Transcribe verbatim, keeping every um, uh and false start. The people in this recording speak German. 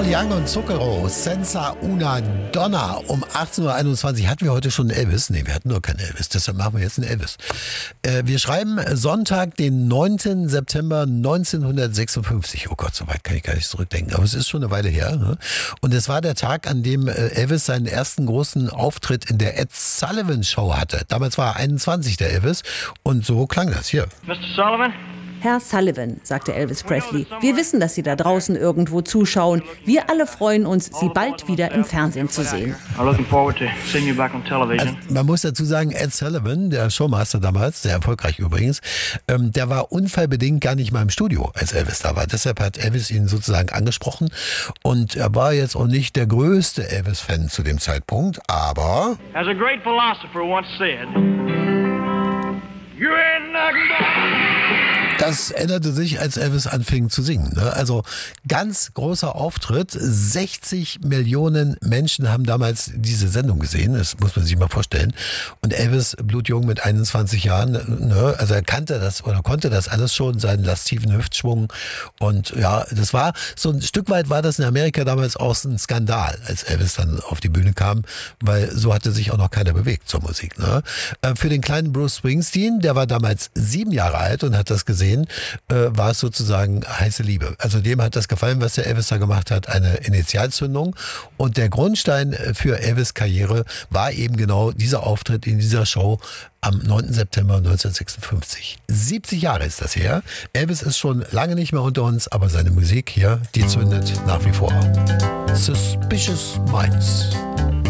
Paul Young und Zucchero, Senza una Donna. Um achtzehn Uhr einundzwanzig hatten wir heute schon einen Elvis. Nee, wir hatten nur keinen Elvis, deshalb machen wir jetzt einen Elvis. Äh, wir schreiben Sonntag, den neunten September neunzehnhundertsechsundfünfzig. Oh Gott, so weit kann ich gar nicht zurückdenken, aber es ist schon eine Weile her. Ne? Und es war der Tag, an dem Elvis seinen ersten großen Auftritt in der Ed Sullivan Show hatte. Damals war er einundzwanzig, der Elvis, und so klang das hier. Mister Sullivan? Herr Sullivan, sagte Elvis Presley, wir wissen, dass Sie da draußen irgendwo zuschauen. Wir alle freuen uns, Sie bald wieder im Fernsehen zu sehen. Also, man muss dazu sagen, Ed Sullivan, der Showmaster damals, sehr erfolgreich übrigens, ähm, der war unfallbedingt gar nicht mal im Studio, als Elvis da war. Deshalb hat Elvis ihn sozusagen angesprochen. Und er war jetzt auch nicht der größte Elvis-Fan zu dem Zeitpunkt, aber... As a great philosopher once said, you ain't nothing but... Das änderte sich, als Elvis anfing zu singen. Also ganz großer Auftritt. sechzig Millionen Menschen haben damals diese Sendung gesehen. Das muss man sich mal vorstellen. Und Elvis, blutjung mit einundzwanzig Jahren, also er kannte das oder konnte das alles schon, seinen lasziven Hüftschwung. Und ja, das war so ein Stück weit war das in Amerika damals auch ein Skandal, als Elvis dann auf die Bühne kam, weil so hatte sich auch noch keiner bewegt zur Musik. Ne? Für den kleinen Bruce Springsteen, der war damals sieben Jahre alt und hat das gesehen, war es sozusagen heiße Liebe. Also dem hat das gefallen, was der Elvis da gemacht hat, eine Initialzündung. Und der Grundstein für Elvis' Karriere war eben genau dieser Auftritt in dieser Show am neunten September neunzehnhundertsechsundfünfzig. siebzig Jahre ist das her. Elvis ist schon lange nicht mehr unter uns, aber seine Musik hier, die zündet nach wie vor. Suspicious Minds.